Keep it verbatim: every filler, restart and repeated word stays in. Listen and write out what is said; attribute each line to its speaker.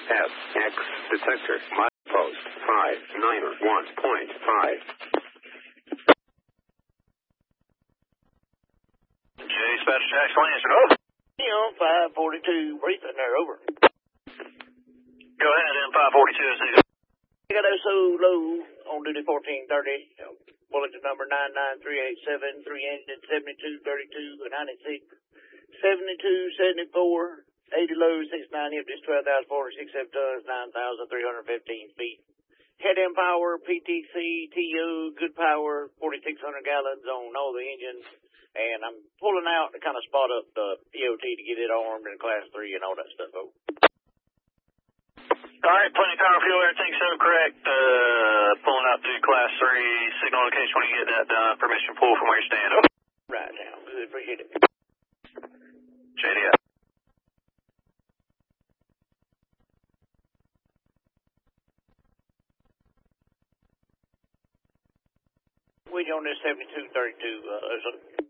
Speaker 1: F X detector milepost five nine one point five.
Speaker 2: J Dispatch Jackson Lansing. Oh.
Speaker 3: You know, five forty-two briefing there, over.
Speaker 2: Go ahead, M five forty-two is needed.
Speaker 3: I got us so low on duty fourteen thirty. Bulletin number nine nine three eight seven, three engine seventy-two thirty-two ninety-six, seventy-two seventy-four, eighty low, six ninety, empties twelve thousand four hundred sixty-seven tons, nine thousand three hundred fifteen feet. Head end power, P T C, T O, good power, forty-six hundred gallons on all the engines. And I'm pulling out to kind of spot up the P O T to get it armed in class three and all that stuff. Oh.
Speaker 2: All right, plenty of power fuel, everything so correct. Uh, pulling out to class three, signal location when you get that done. Permission pull from where you stand. Oh.
Speaker 3: Right now, good, appreciate it.
Speaker 2: J D I.
Speaker 3: We on this seventy-two thirty-two, uh,